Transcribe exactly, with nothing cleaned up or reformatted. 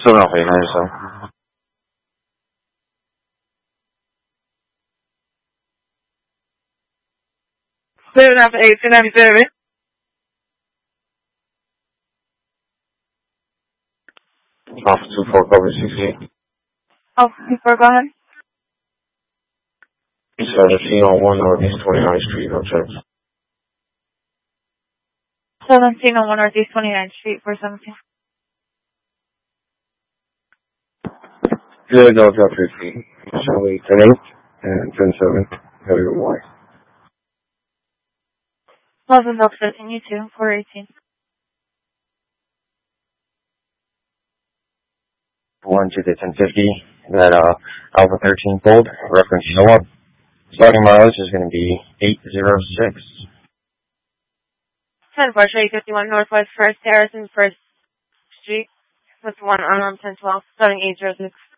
Still not very nice, though. Seven after eight, two ninety-seven. Off two four cover sixty-eight. Oh, before, go ahead. seventeen oh one Northeast twenty-ninth Street, Hotel. seventeen oh one Northeast twenty-ninth Street, four seventeen. Good, no, drop fifty. Shall ten eight and ten seven. Have a good one. Pleasant Oaks, continue to, four eighteen. One to the ten fifty. That, uh, Alpha thirteen fold, reference Noah. Starting mileage is going to be eight zero six. ten four, eight fifty-one Northwest First Harrison First Street with one unarmed ten twelve, starting eight zero six.